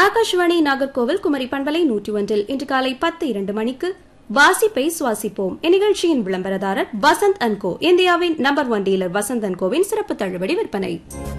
ஆகாஷ்வாணி நாகர்கோவில் குமரி பண்பலை 101 இன்று காலை 10:02 மணிக்கு வாசிப்பை சுவாசிப்போம் இந்நிகழ்ச்சியின் விளம்பரதாரர் வசந்த் அண்ட் கோ, இந்தியாவின் number 1 dealer Vasanth and CoWIN சிறப்பு தள்ளுபடி விற்பனை.